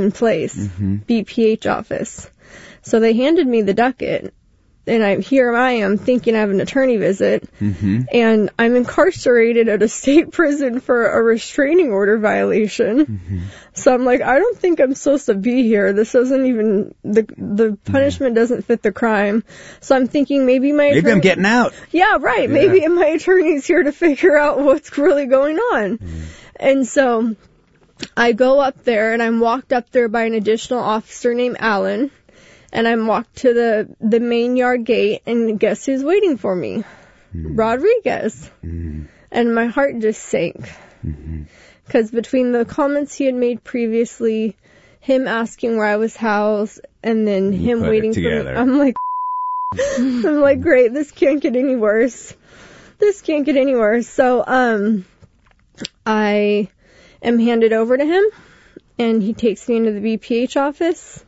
place, BPH office. So they handed me the docket, and here I am thinking I have an attorney visit, and I'm incarcerated at a state prison for a restraining order violation. So I'm like, I don't think I'm supposed to be here. This doesn't even, the punishment doesn't fit the crime. So I'm thinking maybe I'm getting out. Yeah, right. Yeah. Maybe my attorney's here to figure out what's really going on. And so I go up there, and I'm walked up there by an additional officer named Alan. And I'm walked to the main yard gate, and guess who's waiting for me? Rodriguez. And my heart just sank. Because between the comments he had made previously, him asking where I was housed, and then him waiting for me, I'm like, great, this can't get any worse. So, I am handed over to him, and he takes me into the BPH office.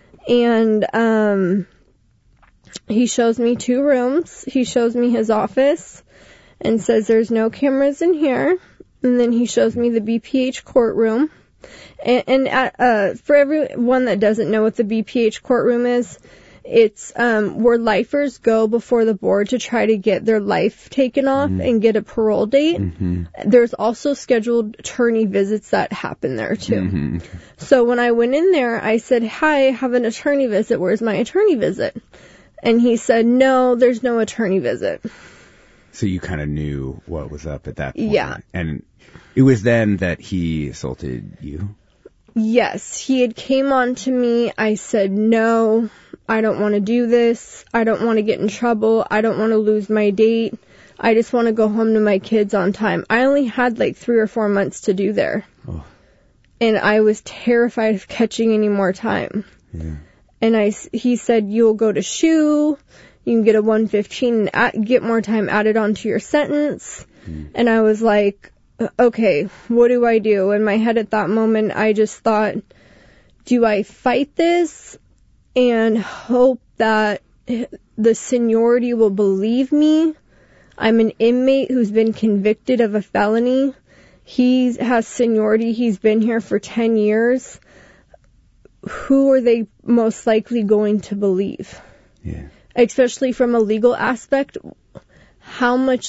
And he shows me 2 rooms. He shows me his office and says there's no cameras in here. And then he shows me the BPH courtroom. And for everyone that doesn't know what the BPH courtroom is, it's where lifers go before the board to try to get their life taken off and get a parole date. There's also scheduled attorney visits that happen there too. So when I went in there, I said, hi, I have an attorney visit. Where's my attorney visit? And he said, no, there's no attorney visit. So you kind of knew what was up at that point. Yeah. And it was then that he assaulted you? Yes. He had came on to me. I said, no, I don't want to do this. I don't want to get in trouble. I don't want to lose my date. I just want to go home to my kids on time. I only had like 3 or 4 months to do there. Oh. And I was terrified of catching any more time. Yeah. And he said, you'll go to SHU. You can get a 115 and get more time added onto your sentence. And I was like, okay, what do I do? In my head at that moment, I just thought, do I fight this and hope that the seniority will believe me? I'm an inmate who's been convicted of a felony. He has seniority. He's been here for 10 years. Who are they most likely going to believe? Yeah. Especially from a legal aspect, how much,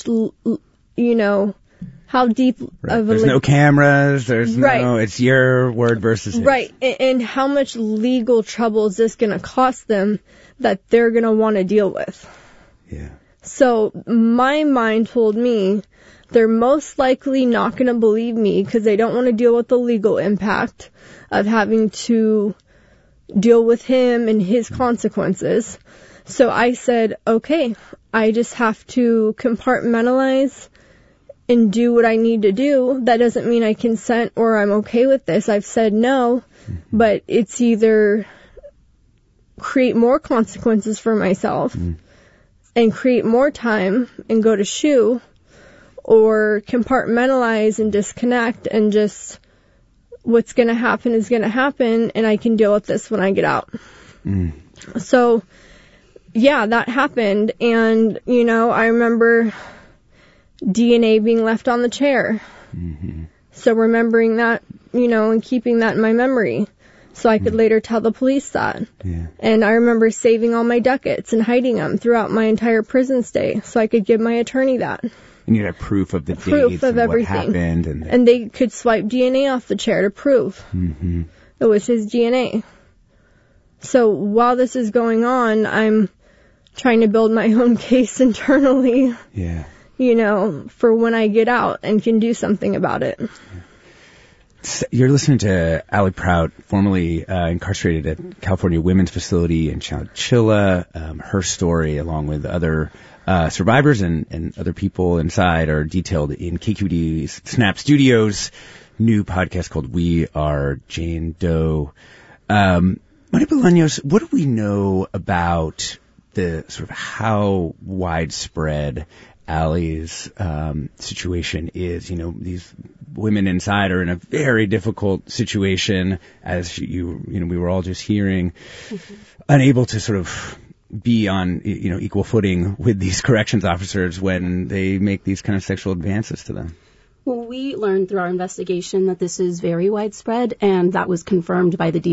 how deep right. There's no cameras, it's your word versus his. Right, and how much legal trouble is this going to cost them that they're going to want to deal with? Yeah. So my mind told me they're most likely not going to believe me because they don't want to deal with the legal impact of having to deal with him and his consequences. So I said, okay, I just have to compartmentalize and do what I need to do. That doesn't mean I consent or I'm okay with this. I've said no, but it's either create more consequences for myself and create more time and go to SHU, or compartmentalize and disconnect and just what's going to happen is going to happen, and I can deal with this when I get out. So, yeah, that happened, and, I remember DNA being left on the chair. So remembering that, and keeping that in my memory so I could later tell the police that. Yeah. And I remember saving all my ducats and hiding them throughout my entire prison stay so I could give my attorney that. And you had proof of the dates and everything. What happened. And they could swipe DNA off the chair to prove it was his DNA. So while this is going on, I'm trying to build my own case internally. Yeah. For when I get out and can do something about it. You're listening to Allie Prout, formerly incarcerated at California Women's Facility in Chowchilla. Her story, along with other survivors and other people inside, are detailed in KQED's Snap Studios' new podcast called We Are Jane Doe. Maria Bolaños, what do we know about the sort of how widespread Allie's situation is? These women inside are in a very difficult situation, as we were all just hearing, unable to sort of be on equal footing with these corrections officers when they make these kind of sexual advances to them. Well, we learned through our investigation that this is very widespread, and that was confirmed by the